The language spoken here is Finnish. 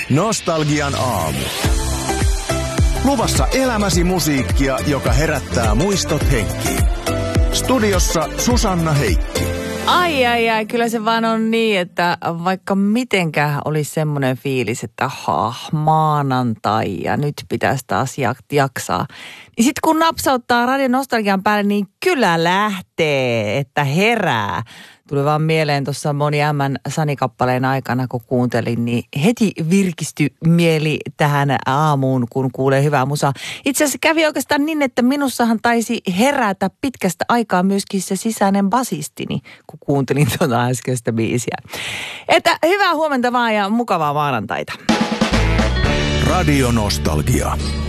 Nostalgian aamu. Luvassa elämäsi musiikkia, joka herättää muistot henkiin. Studiossa Susanna Heikki. Ai, kyllä se vaan on niin, että vaikka mitenkään olisi semmoinen fiilis, että maanantai ja nyt pitäisi taas jaksaa. Niin sitten kun napsauttaa Radio Nostalgian päälle, niin kyllä lähtee, että herää. Tuli vaan mieleen tuossa Moni Ämmän Sani-kappaleen aikana, kun kuuntelin, niin heti virkistyi mieli tähän aamuun, kun kuulee hyvää musaa. Itse asiassa kävi oikeastaan niin, että minussahan taisi herätä pitkästä aikaa myöskin se sisäinen basistini, kun kuuntelin tuota äskeistä biisiä. Että hyvää huomenta vaan ja mukavaa maanantaita. Radio Nostalgia.